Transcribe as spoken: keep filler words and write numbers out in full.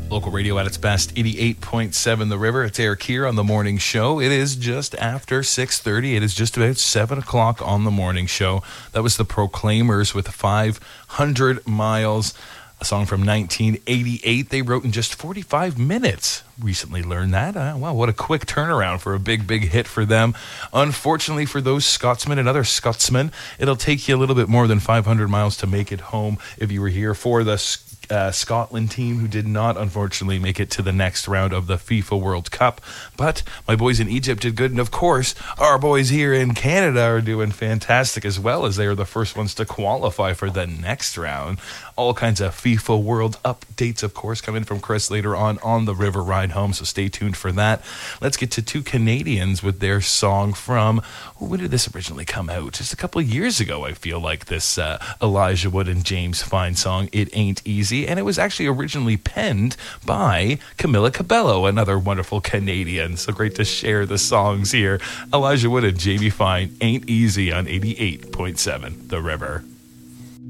Local radio at its best, eighty-eight point seven The River. It's Eric here on the morning show. It is just after six thirty. It is just about seven o'clock on the morning show. That was the Proclaimers with five hundred miles, a song from nineteen eighty-eight they wrote in just forty-five minutes. Recently learned that. Uh, wow, what a quick turnaround for a big, big hit for them. Unfortunately for those Scotsmen and other Scotsmen, it'll take you a little bit more than five hundred miles to make it home if you were here for the Uh, Scotland team, who did not, unfortunately, make it to the next round of the FIFA World Cup. But my boys in Egypt did good, and of course, our boys here in Canada are doing fantastic as well, as they are the first ones to qualify for the next round. All kinds of FIFA World updates, of course, coming from Chris later on on the River Ride Home, so stay tuned for that. Let's get to two Canadians with their song from, oh, when did this originally come out? Just a couple of years ago, I feel like, this uh, Elijah Wood and James Fine song, It Ain't Easy. And it was actually originally penned by Camila Cabello, another wonderful Canadian. So great to share the songs here. Elijah Wood and Jamie Fine, Ain't Easy on eighty-eight point seven The River.